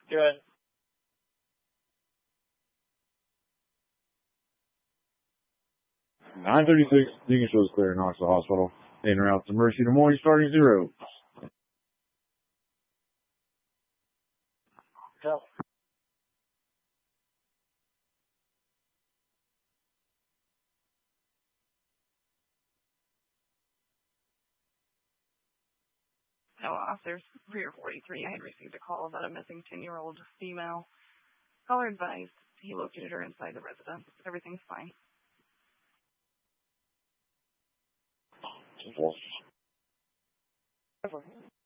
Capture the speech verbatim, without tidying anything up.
Good. nine thirty-six, Deacon shows clear, Knoxville Hospital. In and out to Mercy in the morning, starting zero. Go. No, officers, Rear forty-three, I had received a call about a missing ten-year-old female. Caller advised he located her inside the residence. Everything's fine. Over.